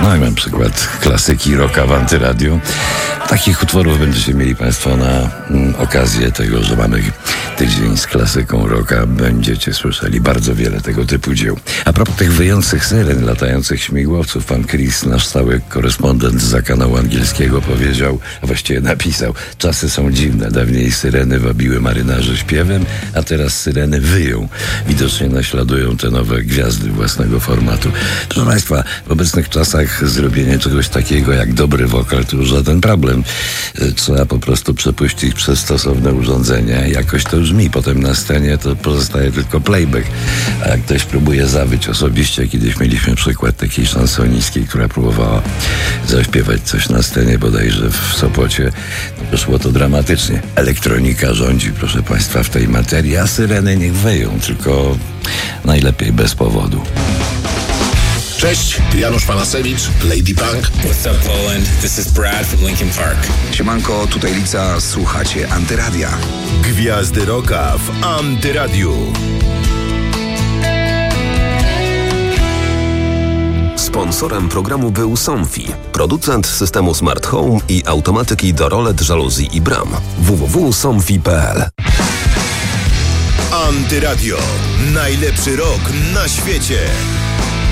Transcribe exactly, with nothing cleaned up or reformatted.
No i mam przykład klasyki rocka w Antyradiu. Takich utworów będziecie mieli Państwo na mm, okazję tego, że mamy tydzień z klasyką rocka. Będziecie słyszeli bardzo wiele tego typu dzieł. A propos tych wyjących syren, latających śmigłowców, pan Chris, nasz stały korespondent za kanału angielskiego, powiedział, a właściwie napisał: czasy są dziwne. Dawniej syreny wabiły marynarzy śpiewem, a teraz syreny wyją. Widocznie naśladują te nowe gwiazdy własnego formatu. Proszę Państwa, w obecnych czasach zrobienie czegoś takiego jak dobry wokal to już żaden problem. Trzeba po prostu przepuścić przez stosowne urządzenia. Jakoś to brzmi. Potem na scenie to pozostaje tylko playback. A jak ktoś próbuje zawyć, osobiście kiedyś mieliśmy przykład takiej szansonistki, która próbowała zaśpiewać coś na scenie, bodajże w Sopocie. No, wyszło to dramatycznie. Elektronika rządzi, proszę Państwa, w tej materii, a syreny niech wyją, tylko najlepiej bez powodu. Cześć, tu Janusz Panasewicz, Lady Punk. What's up, Poland? This is Brad from Linkin Park. Siemanko, tutaj Lica, słuchacie Antyradia. Gwiazdy Rocka w Antyradiu. Sponsorem programu był Somfy, producent systemu Smart Home i automatyki do rolet, żaluzji i bram. w w w kropka somfy kropka p l. Antyradio. Najlepszy rock na świecie.